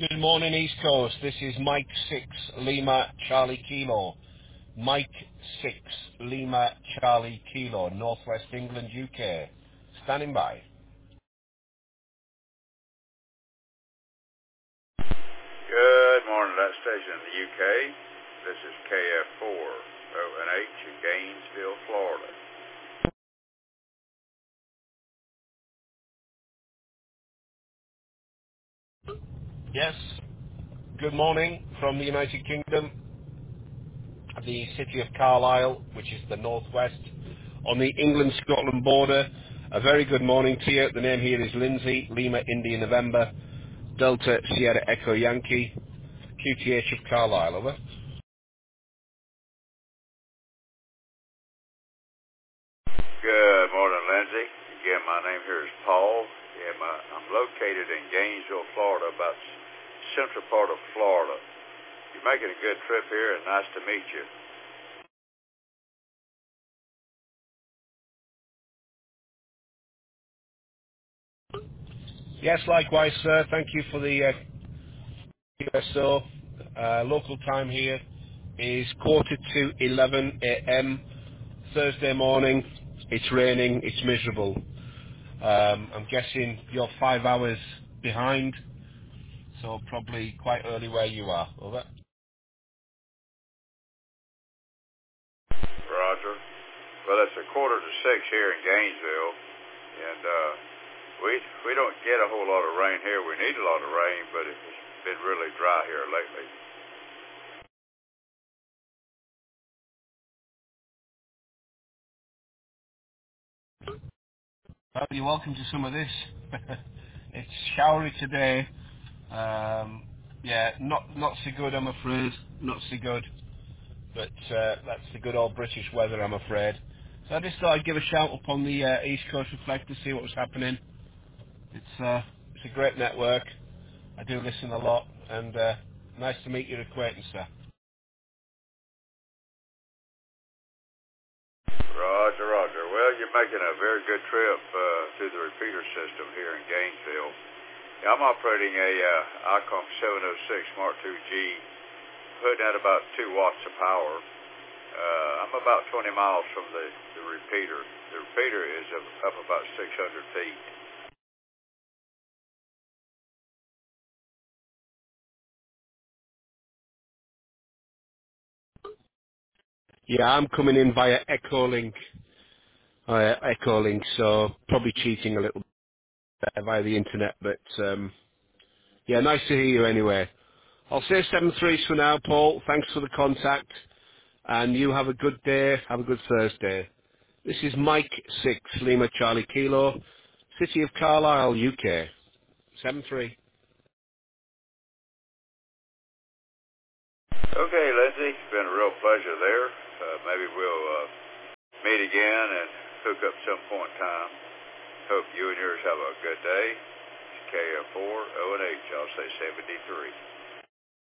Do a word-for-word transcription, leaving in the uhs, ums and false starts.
Good morning, East Coast. This is Mike six Lima Charlie Kilo. Mike six Lima Charlie Kilo, Northwest England, U K. Standing by. Good morning, that station in the U K. This is K F four O N H in Gainesville, Florida. Yes. Good morning from the United Kingdom, the city of Carlisle, which is the northwest, on the England-Scotland border. A very good morning to you. The name here is Lindsay, Lima India November, Delta Sierra Echo Yankee, Q T H of Carlisle, over. Good morning, Lindsay. Again, my name here is Paul. Yeah, my, I'm located in Gainesville, Florida, about s- central part of Florida. You're making a good trip here, and nice to meet you. Yes, likewise, sir. Thank you for the uh, U S O. Uh, local time here is quarter to eleven a m Thursday morning. It's raining. It's miserable. Um, I'm guessing you're five hours behind, so probably quite early where you are. Over. Roger. Well, it's a quarter to six here in Gainesville, and uh, we we don't get a whole lot of rain here. We need a lot of rain, but it's been really dry here lately. Well, you're welcome to some of this. It's showery today. Um, yeah, not not so good, I'm afraid. Not so good. But uh, that's the good old British weather, I'm afraid. So I just thought I'd give a shout up on the uh, East Coast Reflect to see what was happening. It's uh, it's a great network. I do listen a lot, and uh, nice to meet your acquaintance, sir. Roger, Roger. Well, you're making a very good trip uh, through the repeater system here in Gainesville. Yeah, I'm operating a uh, ICOM seven oh six Mark two G, putting out about two watts of power. Uh, I'm about twenty miles from the, the repeater. The repeater is up, up about six hundred feet. Yeah, I'm coming in via Echolink, via Echolink, so probably cheating a little bit via the internet, but um, yeah, nice to hear you anyway. I'll say seven threes for now, Paul. Thanks for the contact, and you have a good day. Have a good Thursday. This is Mike six Lima Charlie Kilo, City of Carlisle, U K. seven three. Okay, Lindsay, it's been a real pleasure there. Uh, maybe we'll uh, meet again and hook up some point in time. Hope you and yours have a good day. It's K F four O N H. I'll say seventy-three.